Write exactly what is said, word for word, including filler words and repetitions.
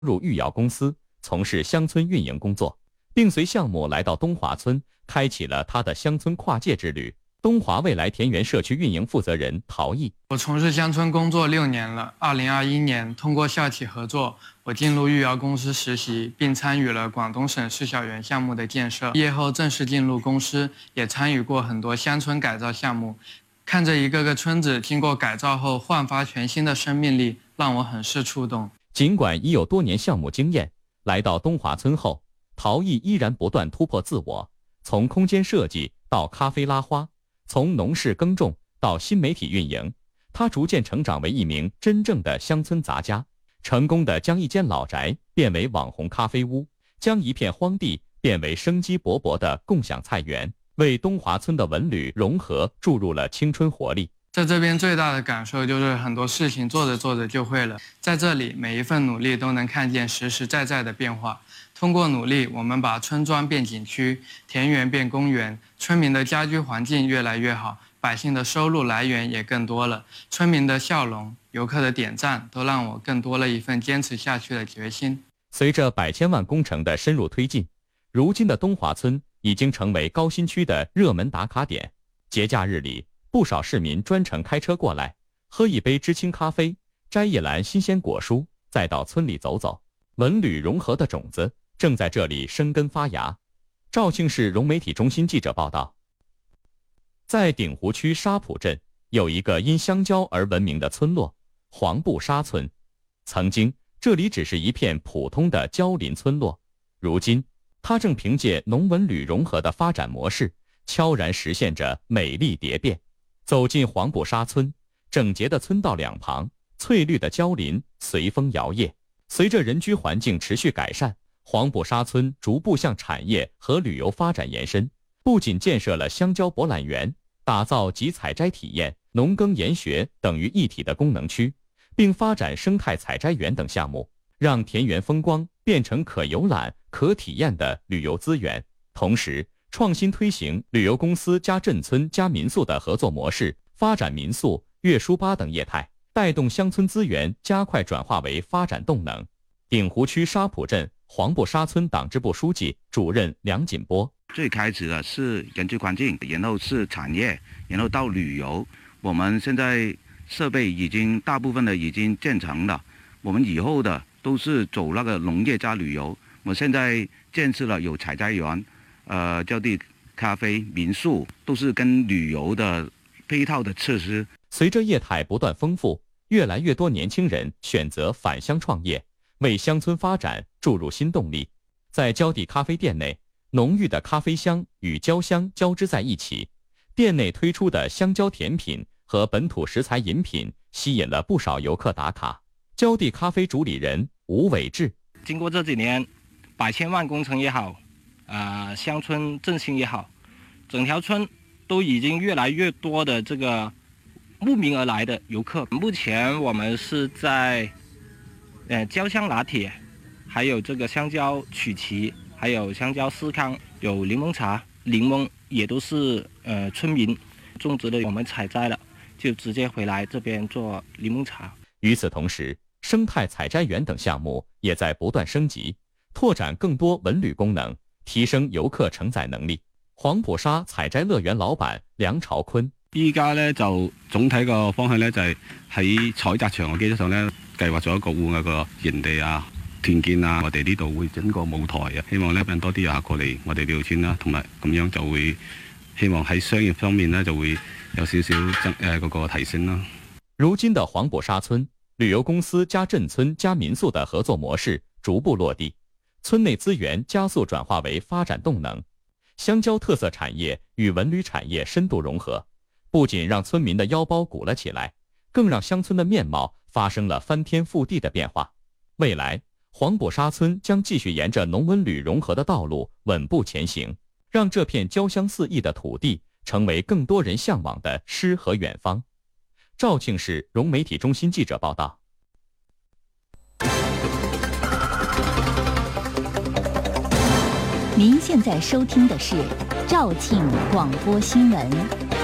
入裕瑶公司，从事乡村运营工作，并随项目来到东华村，开启了他的乡村跨界之旅。东华未来田园社区运营负责人陶毅： 我从事乡村工作六年了。二零二一年，通过校企合作，我进入裕瑶公司实习，并参与了广东省市小园项目的建设。毕业后正式进入公司，也参与过很多乡村改造项目。看着一个个村子经过改造后焕发全新的生命力，让我很是触动。 尽管已有多年项目经验，来到东华村后，陶毅依然不断突破自我，从空间设计到咖啡拉花，从农事耕种到新媒体运营，他逐渐成长为一名真正的乡村杂家，成功的将一间老宅变为网红咖啡屋，将一片荒地变为生机勃勃的共享菜园，为东华村的文旅融合注入了青春活力。 在这边最大的感受就是很多事情做着做着就会了，在这里每一份努力都能看见实实在在的变化。通过努力，我们把村庄变景区，田园变公园，村民的家居环境越来越好，百姓的收入来源也更多了，村民的笑容、游客的点赞都让我更多了一份坚持下去的决心。 随着百千万工程的深入推进，如今的东华村已经成为高新区的热门打卡点。节假日里，不少市民专程开车过来，喝一杯知青咖啡，摘一篮新鲜果蔬，再到村里走走。文旅融合的种子正在这里生根发芽。肇庆市融媒体中心记者报道，在鼎湖区沙浦镇有一个因香蕉而闻名的村落——黄布沙村。曾经，这里只是一片普通的蕉林村落，如今，它正凭借农文旅融合的发展模式，悄然实现着美丽蝶变。走进黄布沙村，整洁的村道两旁，翠绿的蕉林随风摇曳。随着人居环境持续改善，黄布沙村逐步向产业和旅游发展延伸，不仅建设了香蕉博览园，打造集采摘体验、农耕研学等于一体的功能区，并发展生态采摘园等项目，让田园风光变成可游览、可体验的旅游资源。同时，创新推行旅游公司加镇村加民宿的合作模式，发展民宿、月书吧等业态，带动乡村资源加快转化为发展动能。鼎湖区沙浦镇黄布沙村党支部书记、主任梁锦波： 最开始的是人居环境，然后是产业，然后到旅游。我们现在设备已经大部分的已经建成了，我们以后的都是走那个农业加旅游。我现在建设了有采摘园、呃蕉地咖啡、民宿，都是跟旅游的配套的设施。 随着业态不断丰富，越来越多年轻人选择返乡创业，为乡村发展注入新动力。在蕉地咖啡店内，浓郁的咖啡香与蕉香交织在一起，店内推出的香蕉甜品和本土食材饮品吸引了不少游客打卡。蕉地咖啡主理人吴伟志： 经过这几年百千万工程也好，呃，乡村振兴也好，整条村都已经越来越多的这个慕名而来的游客。目前我们是在呃蕉香拿铁，还有这个香蕉曲奇，还有香蕉司康，有柠檬茶，柠檬也都是呃村民种植的，我们采摘了就直接回来这边做柠檬茶。 与此同时，生态采摘园等项目也在不断升級，拓展更多文旅功能，提升遊客承載能力。黃埔沙採摘樂園老闆梁朝坤： 依家咧就總體個方向咧就係喺採摘場嘅基礎上咧，計劃咗一個戶外個營地啊、團建啊，我哋呢度會整個舞台啊，希望咧引多啲遊客過嚟我哋呢條村啦，同埋咁樣就會希望喺商業方面咧就會有少少增誒嗰個提升啦。 如今的黃埔沙村，旅遊公司加鎮村加民宿的合作模式逐步落地，村內資源加速轉化為發展動能。香蕉特色產業與文旅產業深度融合，不僅讓村民的腰包鼓了起來，更讓鄉村的面貌發生了翻天覆地的變化。未來，黃埔沙村將繼續沿着農文旅融合的道路穩步前行，讓這片交香四溢的土地成為更多人向往的詩和遠方。肇慶市融媒體中心記者報道。 您现在收听的是肇庆广播新闻。